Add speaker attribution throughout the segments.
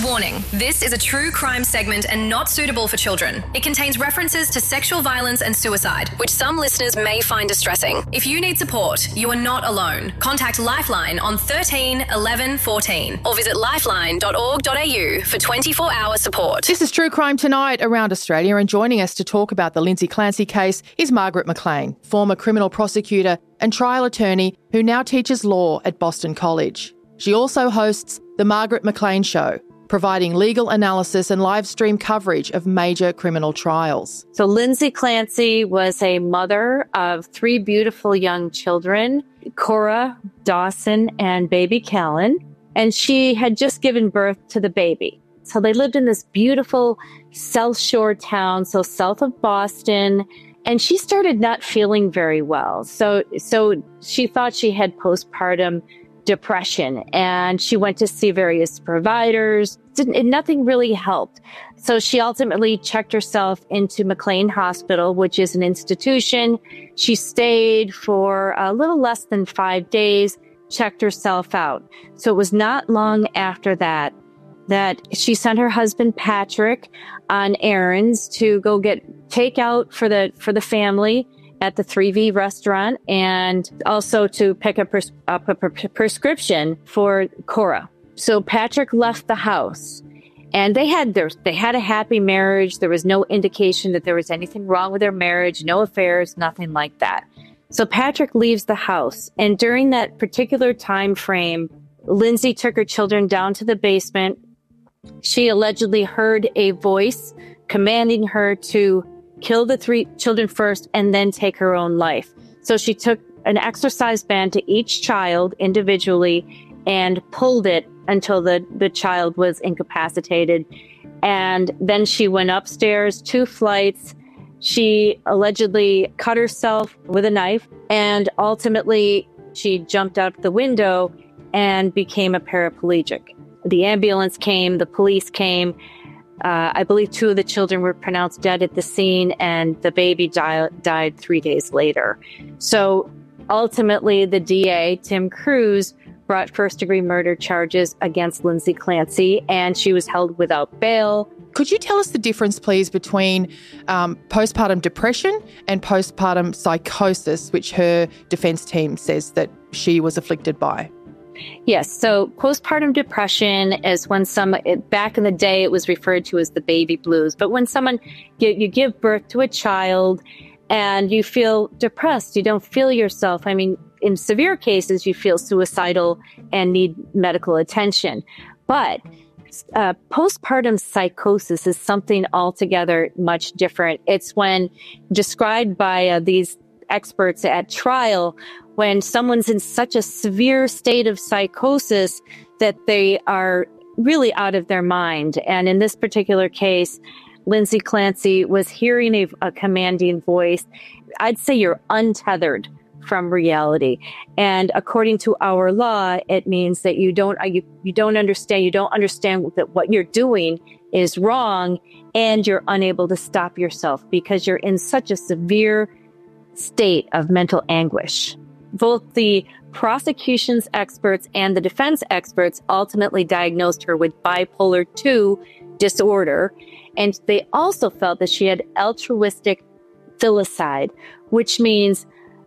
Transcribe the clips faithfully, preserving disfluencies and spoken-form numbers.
Speaker 1: Warning, this is a true crime segment and not suitable for children. It contains references to sexual violence and suicide, which some listeners may find distressing. If you need support, you are not alone. Contact Lifeline on thirteen eleven fourteen or visit lifeline dot org dot a u for twenty-four hour support.
Speaker 2: This is True Crime Tonight around Australia, and joining us to talk about the Lindsay Clancy case is Margaret McLean, former criminal prosecutor and trial attorney who now teaches law at Boston College. She also hosts The Margaret McLean Show, providing legal analysis and live stream coverage of major criminal trials.
Speaker 3: So Lindsay Clancy was a mother of three beautiful young children, Cora, Dawson, and baby Callan, and she had just given birth to the baby. So they lived in this beautiful South Shore town, so south of Boston, and she started not feeling very well. So, so she thought she had postpartum depression, and she went to see various providers. Didn't, and nothing really helped. So she ultimately checked herself into McLean Hospital, which is an institution. She stayed for a little less than five days, checked herself out. So it was not long after that that she sent her husband Patrick on errands to go get takeout for the for the family at the three V restaurant, and also to pick up, pres- up a pre- prescription for Cora. So Patrick left the house, and they had their they had a happy marriage. There was no indication that there was anything wrong with their marriage, no affairs, nothing like that. So Patrick leaves the house, and during that particular time frame, Lindsay took her children down to the basement. She allegedly heard a voice commanding her to kill the three children first and then take her own life. So she took an exercise band to each child individually and pulled it until the, the child was incapacitated. And then she went upstairs two flights. She allegedly cut herself with a knife, and ultimately she jumped out the window and became a paraplegic. The ambulance came, the police came. Uh, I believe two of the children were pronounced dead at the scene, and the baby di- died three days later. So ultimately, the D A, Tim Cruz, brought first-degree murder charges against Lindsay Clancy, and she was held without bail.
Speaker 2: Could you tell us the difference, please, between um, postpartum depression and postpartum psychosis, which her defence team says that she was afflicted by?
Speaker 3: Yes. So postpartum depression is when some, it, back in the day, it was referred to as the baby blues. But when someone, you, you give birth to a child and you feel depressed, you don't feel yourself. I mean, in severe cases, you feel suicidal and need medical attention. But uh, postpartum psychosis is something altogether much different. It's when described by uh, these experts at trial, when someone's in such a severe state of psychosis that they are really out of their mind. And in this particular case, Lindsay Clancy was hearing a, a commanding voice. I'd say you're untethered from reality. And according to our law, it means that you don't you, you don't understand, you don't understand that what you're doing is wrong, and you're unable to stop yourself because you're in such a severe state of mental anguish. Both the prosecution's experts and the defense experts ultimately diagnosed her with bipolar two disorder, and they also felt that she had altruistic filicide, which means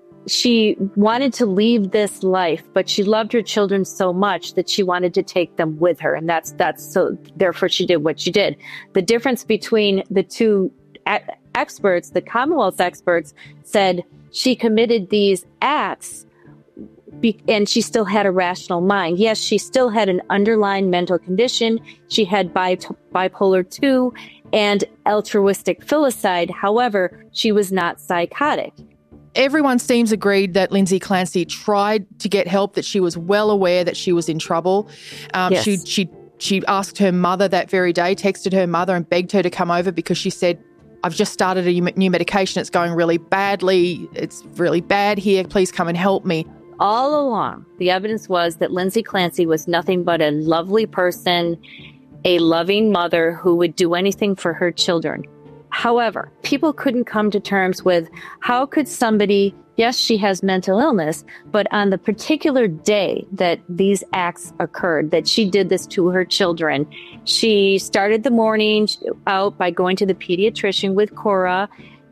Speaker 3: she wanted to leave this life, but she loved her children so much that she wanted to take them with her, and that's that's so therefore she did what she did. The difference between the two a- experts, the Commonwealth experts, said she committed these acts be- and she still had a rational mind. Yes, she still had an underlying mental condition. She had bi- bipolar two and altruistic filicide. However, she was not psychotic.
Speaker 2: Everyone seems agreed that Lindsay Clancy tried to get help, that she was well aware that she was in trouble. Um,
Speaker 3: yes.
Speaker 2: She she she asked her mother that very day, texted her mother and begged her to come over because she said, I've just started a new medication. It's going really badly. It's really bad here. Please come and help me.
Speaker 3: All along, the evidence was that Lindsay Clancy was nothing but a lovely person, a loving mother who would do anything for her children. However, people couldn't come to terms with how could somebody, yes, she has mental illness, but on the particular day that these acts occurred, that she did this to her children, she started the morning out by going to the pediatrician with Cora.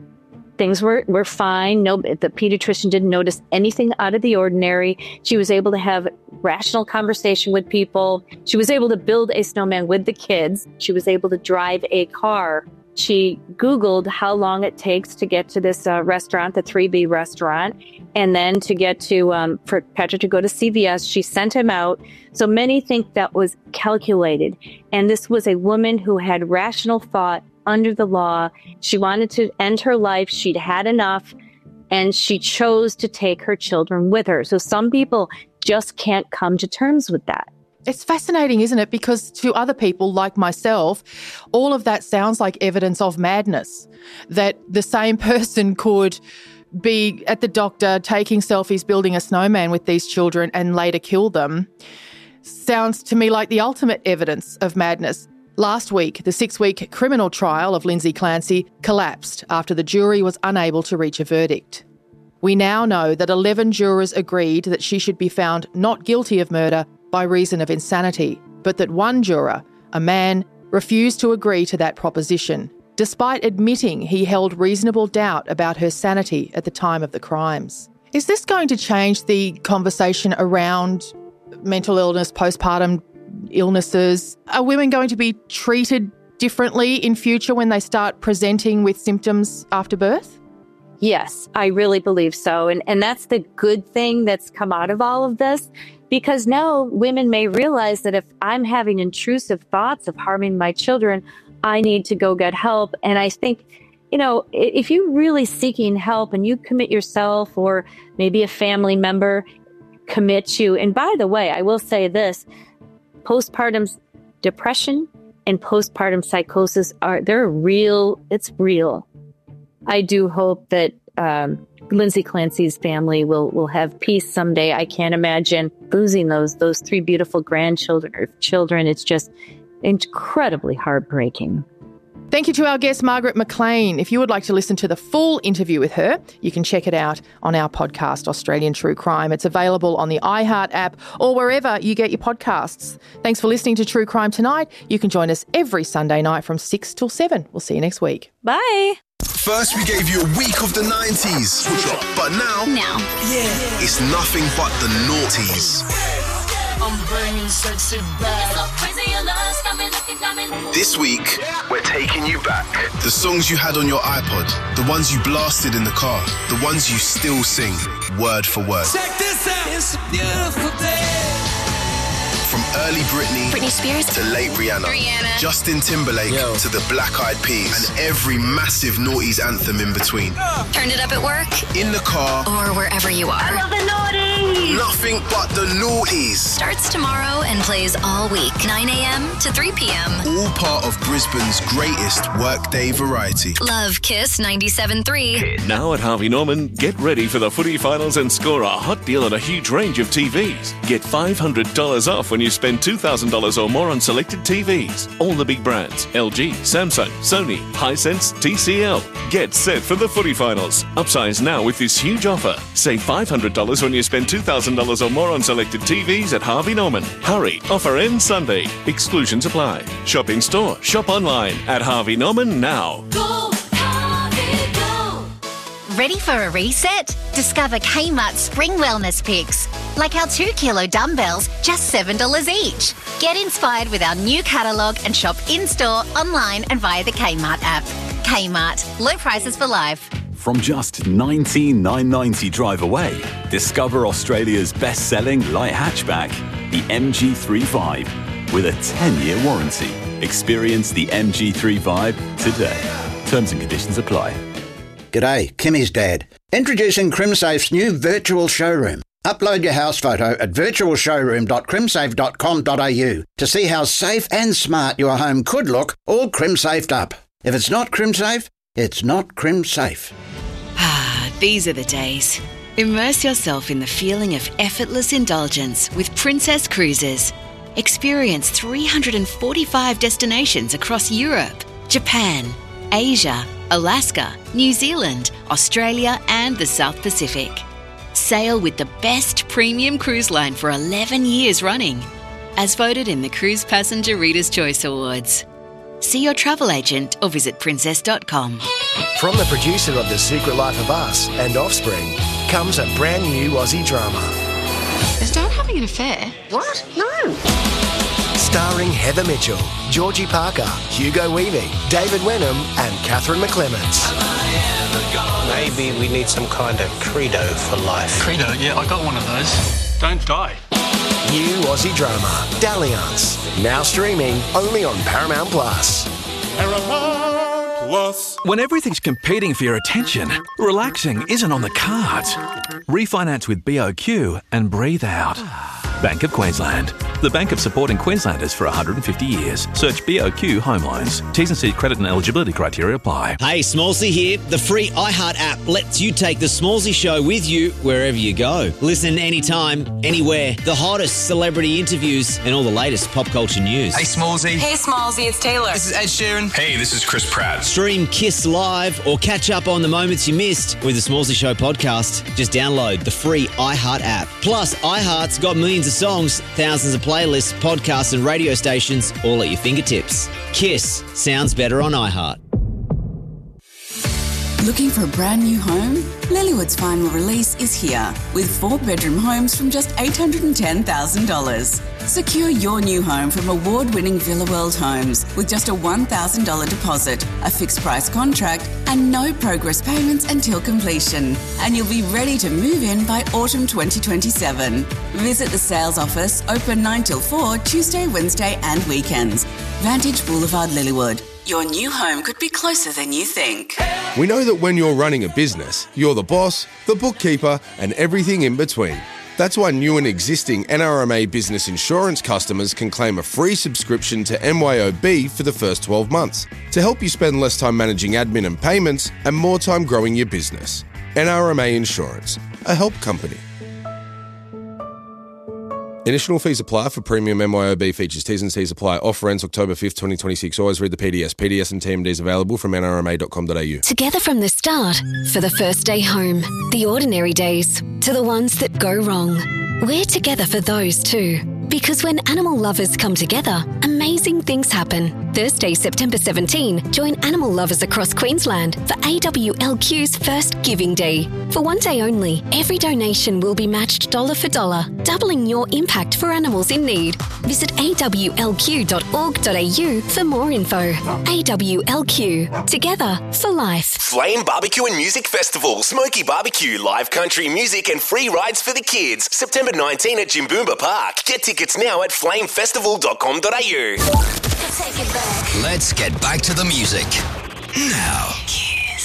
Speaker 3: Things were, were fine. No, the pediatrician didn't notice anything out of the ordinary. She was able to have rational conversation with people. She was able to build a snowman with the kids. She was able to drive a car. She Googled how long it takes to get to this uh, restaurant, the three B restaurant, and then to get to, um, for Patrick to go to C V S. She sent him out. So many think that was calculated. And this was a woman who had rational thought under the law. She wanted to end her life. She'd had enough, and she chose to take her children with her. So some people just can't come to terms with that.
Speaker 2: It's fascinating, isn't it? Because to other people like myself, all of that sounds like evidence of madness, that the same person could be at the doctor taking selfies, building a snowman with these children and later kill them. Sounds to me like the ultimate evidence of madness. Last week, the six-week criminal trial of Lindsay Clancy collapsed after the jury was unable to reach a verdict. We now know that eleven jurors agreed that she should be found not guilty of murder by reason of insanity, but that one juror, a man, refused to agree to that proposition, despite admitting he held reasonable doubt about her sanity at the time of the crimes. Is this going to change the conversation around mental illness, postpartum illnesses? Are women going to be treated differently in future when they start presenting with symptoms after birth?
Speaker 3: Yes, I really believe so. And, and that's the good thing that's come out of all of this, because now women may realize that if I'm having intrusive thoughts of harming my children, I need to go get help. And I think, you know, if you're really seeking help and you commit yourself, or maybe a family member commits you. And by the way, I will say this, postpartum depression and postpartum psychosis are, they're real, it's real. I do hope that um, Lindsay Clancy's family will, will have peace someday. I can't imagine losing those those three beautiful grandchildren or children. It's just incredibly heartbreaking.
Speaker 2: Thank you to our guest, Margaret McLean. If you would like to listen to the full interview with her, you can check it out on our podcast, Australian True Crime. It's available on the iHeart app or wherever you get your podcasts. Thanks for listening to True Crime Tonight. You can join us every Sunday night from six till seven. We'll see you next week.
Speaker 3: Bye.
Speaker 4: First, we gave you a week of the nineties. But now,
Speaker 1: Now.
Speaker 4: yeah, it's nothing but the noughties.
Speaker 5: I'm bringing sexy back.
Speaker 4: This week, we're taking you back. The songs you had on your iPod, the ones you blasted in the car, the ones you still sing, word for word.
Speaker 5: Check this out. It's a beautiful day.
Speaker 4: From early Britney,
Speaker 1: Britney Spears.
Speaker 4: to late Rihanna,
Speaker 1: Rihanna.
Speaker 4: Justin Timberlake,
Speaker 5: Yo.
Speaker 4: to the Black Eyed Peas, and every massive noughties anthem in between.
Speaker 1: Turned it up at work
Speaker 4: In the car,
Speaker 1: or wherever you are.
Speaker 3: The naughty.
Speaker 4: nothing but the noughties.
Speaker 1: Starts tomorrow and plays all week, nine a.m. to three p.m.
Speaker 4: All part of Brisbane's greatest workday variety.
Speaker 1: Love Kiss ninety-seven point three.
Speaker 6: Now at Harvey Norman, get ready for the footy finals and score a hot deal on a huge range of T Vs. Get five hundred dollars off when you spend two thousand dollars or more on selected T Vs. All the big brands, L G, Samsung, Sony, Hisense, T C L. Get set for the footy finals. Upsize now with this huge offer. Save five hundred dollars when you spend two thousand dollars or more on selected T Vs at Harvey Norman. Hurry, offer ends Sunday. Exclusions apply. Shop in store, shop online at Harvey Norman now.
Speaker 7: Go, Harvey, go.
Speaker 8: Ready for a reset? Discover Kmart Spring Wellness Picks. Like our two kilo dumbbells, just seven dollars each. Get inspired with our new catalogue and shop in-store, online and via the Kmart app. Kmart, low prices for life.
Speaker 9: From just nineteen thousand nine hundred ninety drive away, discover Australia's best-selling light hatchback, the M G thirty-five, with a ten-year warranty. Experience the M G thirty-five today. Terms and conditions apply.
Speaker 10: G'day, Kimmy's dad. Introducing CrimSafe's new virtual showroom. Upload your house photo at virtual showroom dot crimsafe dot com dot a u to see how safe and smart your home could look, all CrimSafed up. If it's not CrimSafe, it's not CrimSafe.
Speaker 11: Ah, these are the days. Immerse yourself in the feeling of effortless indulgence with Princess Cruises. Experience three hundred forty-five destinations across Europe, Japan, Asia, Alaska, New Zealand, Australia and the South Pacific. Sail with the best premium cruise line for eleven years running, as voted in the Cruise Passenger Reader's Choice Awards. See your travel agent or visit princess dot com.
Speaker 12: From the producer of The Secret Life of Us and Offspring comes a brand new Aussie drama.
Speaker 13: Is Dad having an affair? What? No.
Speaker 12: Starring Heather Mitchell, Georgie Parker, Hugo Weaving, David Wenham and Catherine McClements.
Speaker 14: Maybe we need some kind of credo for life.
Speaker 15: Credo? Yeah, I got one of those. Don't die.
Speaker 12: New Aussie drama, Dalliance. Now streaming only on Paramount Plus.
Speaker 16: Paramount Plus. When everything's competing for your attention, relaxing isn't on the cards. Refinance with B O Q and breathe out. Bank of Queensland. The bank of supporting Queenslanders for one hundred fifty years. Search B O Q Home Loans. T's and C's credit and eligibility criteria apply.
Speaker 17: Hey, Smallsy here. The free iHeart app lets you take the Smallsy Show with you wherever you go. Listen anytime, anywhere. The hottest celebrity interviews and all the latest pop culture news.
Speaker 18: Hey, Smallsy.
Speaker 19: Hey, Smallsy, it's Taylor.
Speaker 18: This is Ed Sheeran.
Speaker 20: Hey, this is Chris Pratt.
Speaker 17: Stream Kiss Live or catch up on the moments you missed with the Smallsy Show podcast. Just download the free iHeart app. Plus, iHeart's got millions of songs, thousands of playlists, podcasts and radio stations all at your fingertips. Kiss sounds better on iHeart.
Speaker 21: Looking for a brand new home? Lilywood's final release is here with four bedroom homes from just eight hundred ten thousand dollars. Secure your new home from award-winning Villa World Homes with just a one thousand dollars deposit, a fixed price contract and no progress payments until completion. And you'll be ready to move in by autumn twenty twenty-seven. Visit the sales office, open nine till four, Tuesday, Wednesday and weekends. Vantage Boulevard, Lilywood. Your new home could be closer than you think.
Speaker 22: We know that when you're running a business, you're the boss, the bookkeeper, and everything in between. That's why new and existing N R M A business insurance customers can claim a free subscription to M Y O B for the first twelve months to help you spend less time managing admin and payments and more time growing your business. N R M A Insurance, a help company. Initial fees apply for premium M Y O B features. T's and C's apply. Offer ends October fifth, twenty twenty-six. Always read the P D S. P D S and T M Ds available from N R M A dot com dot A U.
Speaker 1: Together from the start, for the first day home, the ordinary days, to the ones that go wrong. We're together for those too. Because when animal lovers come together, amazing things happen. Thursday, September seventeenth, join animal lovers across Queensland for A W L Q's first Giving Day. For one day only, every donation will be matched dollar for dollar, doubling your impact for animals in need. Visit A W L Q dot org dot A U for more info. A W L Q, together for life.
Speaker 23: Flame Barbecue and Music Festival, Smoky Barbecue, live country music and free rides for the kids. September nineteenth at Jimboomba Park. Get tickets now at flame festival dot com dot A U.
Speaker 24: Let's get back to the music now.